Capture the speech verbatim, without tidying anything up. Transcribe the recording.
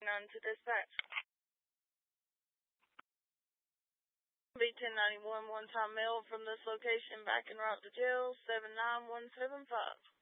none to dispatch. B ten ninety-one one-time mail from this location back en route to jail, seven nine one seven five.